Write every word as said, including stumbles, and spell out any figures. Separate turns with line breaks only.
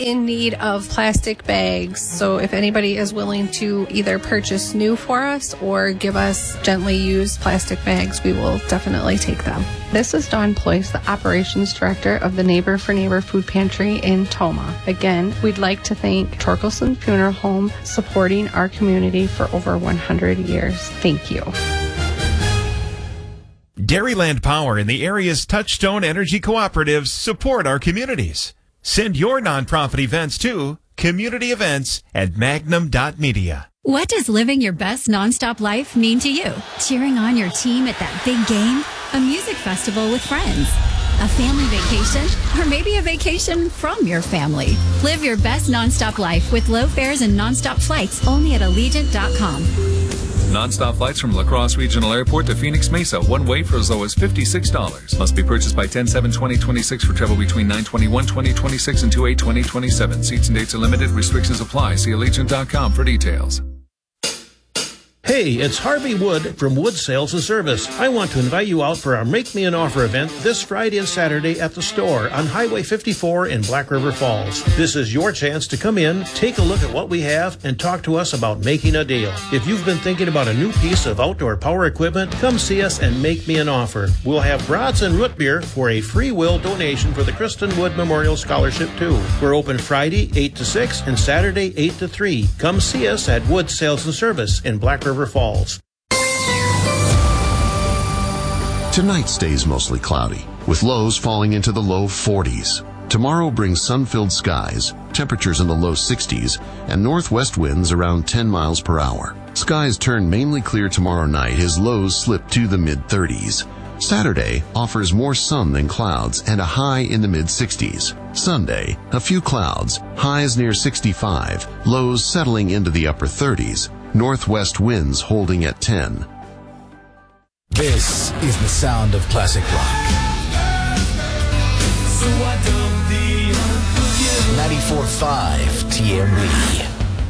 in need of plastic bags. So if anybody is willing to either purchase new for us or give us gently used plastic bags, we will definitely take them.
This is Dawn Ployce, the Operations Director of the Neighbor for Neighbor Food Pantry in Tomah. Again, we'd like to thank Torkelson Funeral Home supporting our community for over one hundred years. Thank you.
Dairyland Power and the area's Touchstone Energy Cooperatives support our communities. Send your nonprofit events to community events at magnum dot media.
What does living your best nonstop life mean to you? Cheering on your team at that big game? A music festival with friends? A family vacation? Or maybe a vacation from your family? Live your best nonstop life with low fares and nonstop flights only at allegiant dot com.
Non-stop flights from La Crosse Regional Airport to Phoenix Mesa, one way for as low as fifty-six dollars. Must be purchased by ten seven twenty twenty-six for travel between nine twenty-one twenty twenty-six and two eight twenty twenty-seven. Seats and dates are limited. Restrictions apply. See allegiant dot com for details.
Hey, it's Harvey Wood from Wood Sales and Service. I want to invite you out for our Make Me an Offer event this Friday and Saturday at the store on Highway fifty-four in Black River Falls. This is your chance to come in, take a look at what we have, and talk to us about making a deal. If you've been thinking about a new piece of outdoor power equipment, come see us and make me an offer. We'll have brats and root beer for a free will donation for the Kristen Wood Memorial Scholarship too. We're open Friday eight to six and Saturday eight to three. Come see us at Wood Sales and Service in Black River Falls.
Tonight stays mostly cloudy, with lows falling into the low forties. Tomorrow brings sun-filled skies, temperatures in the low sixties, and northwest winds around ten miles per hour. Skies turn mainly clear tomorrow night as lows slip to the mid-thirties. Saturday offers more sun than clouds and a high in the mid-sixties. Sunday, a few clouds, highs near sixty-five, lows settling into the upper thirties. Northwest winds holding at ten.
This is the sound of classic rock. ninety-four point five T M B.